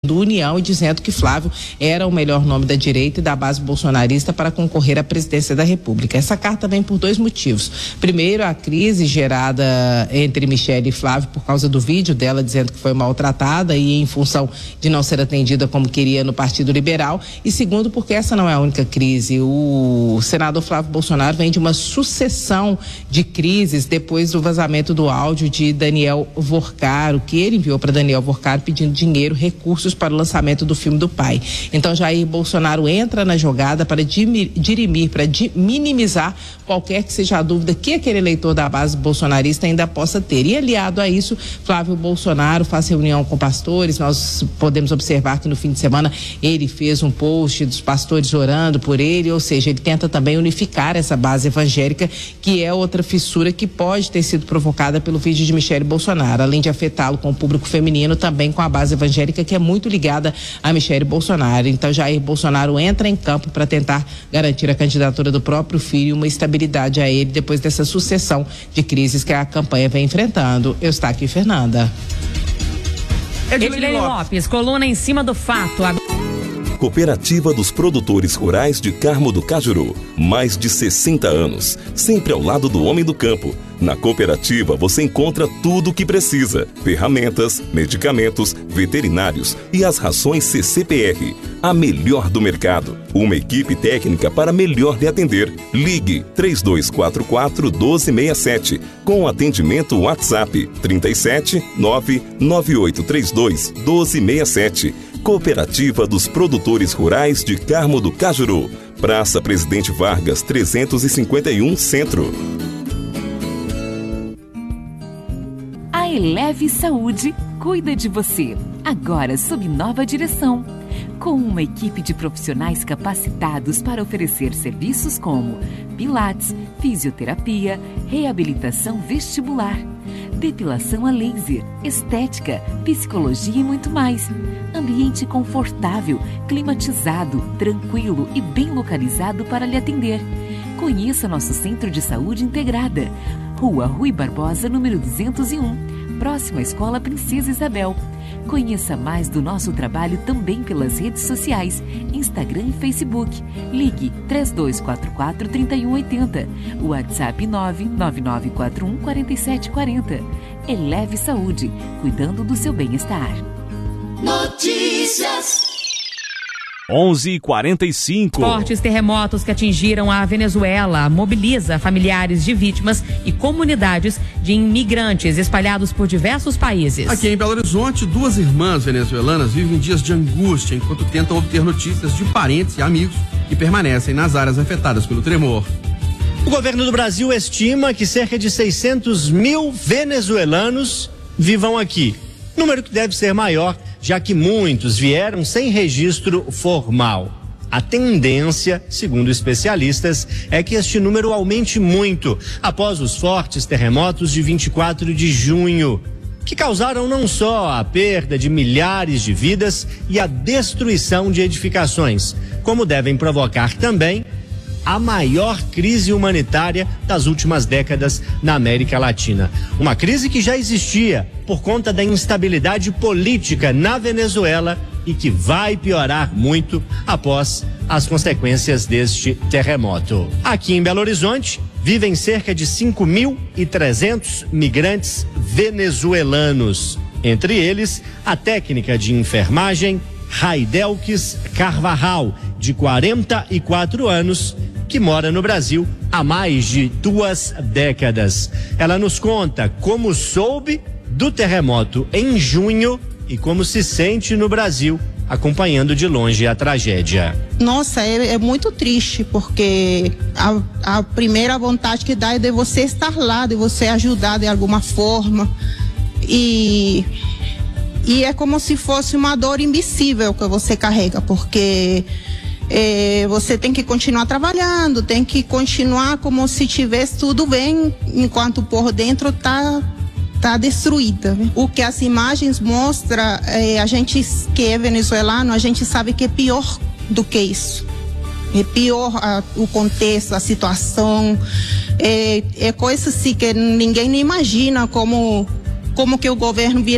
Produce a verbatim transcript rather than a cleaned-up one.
do União e dizendo que Flávio era o melhor nome da direita e da base bolsonarista para concorrer à presidência da República. Essa carta vem por dois motivos. Primeiro, a crise gerada entre Michele e Flávio por causa do vídeo dela dizendo que foi maltratada e em função de não ser atendida como queria no Partido Liberal. E segundo, porque essa não é a única crise. O senador Flávio Bolsonaro vem de uma sucessão de crises depois do vazamento do áudio de Daniel Vorcaro, que ele enviou para Daniel Vorcaro pedindo dinheiro, recursos para o lançamento do filme do pai. Então Jair Bolsonaro entra na jogada para dirimir, para minimizar qualquer que seja a dúvida que aquele eleitor da base bolsonarista ainda possa ter. E aliado a isso, Flávio Bolsonaro faz reunião com pastores. Nós podemos observar que no fim de semana ele fez um post dos pastores orando por ele, ou seja, ele tenta também unificar essa base evangélica, que é outra fissura que pode ter sido provocada pelo vídeo de Michele Bolsonaro, além de afetá-lo com o público feminino, também com a base evangélica que é muito ligada a Michele Bolsonaro. Então Jair Bolsonaro entra em campo para tentar garantir a candidatura do próprio filho e uma estabilidade a ele depois dessa sucessão de crises que a campanha vem enfrentando. Eu estou aqui, Fernanda. Edilene Lopes, coluna em cima do fato. Cooperativa dos Produtores Rurais de Carmo do Cajuru. Mais de sessenta anos, sempre ao lado do homem do campo. Na cooperativa você encontra tudo o que precisa: ferramentas, medicamentos, veterinários e as rações C C P R. A melhor do mercado. Uma equipe técnica para melhor lhe atender. Ligue três dois quatro quatro, um dois seis sete com atendimento WhatsApp trinta e sete, nove nove oito três dois, um dois seis sete. Cooperativa dos Produtores Rurais de Carmo do Cajuru. Praça Presidente Vargas, trezentos e cinquenta e um, Centro. A Eleve Saúde cuida de você, agora sob nova direção. Com uma equipe de profissionais capacitados para oferecer serviços como pilates, fisioterapia, reabilitação vestibular, depilação a laser, estética, psicologia e muito mais. Ambiente confortável, climatizado, tranquilo e bem localizado para lhe atender. Conheça nosso Centro de Saúde Integrada, Rua Rui Barbosa, número duzentos e um, próximo à Escola Princesa Isabel. Conheça mais do nosso trabalho também pelas redes sociais, Instagram e Facebook. Ligue três dois quatro quatro, três um oito zero, WhatsApp nove nove nove quatro um, quatro sete quatro zero. Eleve Saúde, cuidando do seu bem-estar. Notícias. onze e quarenta e cinco. Fortes terremotos que atingiram a Venezuela mobiliza familiares de vítimas e comunidades de imigrantes espalhados por diversos países. Aqui em Belo Horizonte, duas irmãs venezuelanas vivem dias de angústia enquanto tentam obter notícias de parentes e amigos que permanecem nas áreas afetadas pelo tremor. O governo do Brasil estima que cerca de seiscentos mil venezuelanos vivam aqui. Número que deve ser maior, já que muitos vieram sem registro formal. A tendência, segundo especialistas, é que este número aumente muito após os fortes terremotos de vinte e quatro de junho, que causaram não só a perda de milhares de vidas e a destruição de edificações, como devem provocar também a maior crise humanitária das últimas décadas na América Latina. Uma crise que já existia por conta da instabilidade política na Venezuela e que vai piorar muito após as consequências deste terremoto. Aqui em Belo Horizonte, vivem cerca de cinco mil e trezentos migrantes venezuelanos. Entre eles, a técnica de enfermagem Raidelques Carvajal, de quarenta e quatro anos, que mora no Brasil há mais de duas décadas. Ela nos conta como soube do terremoto em junho e como se sente no Brasil, acompanhando de longe a tragédia. Nossa, é, é muito triste, porque a, a primeira vontade que dá é de você estar lá, de você ajudar de alguma forma. E, e é como se fosse uma dor invisível que você carrega, porque É, você tem que continuar trabalhando, tem que continuar como se tivesse tudo bem, enquanto por dentro tá, tá destruída. O que as imagens mostram, é, a gente que é venezuelano, a gente sabe que é pior do que isso. É pior a, o contexto, a situação, é, é coisa assim que ninguém nem imagina como, como que o governo vira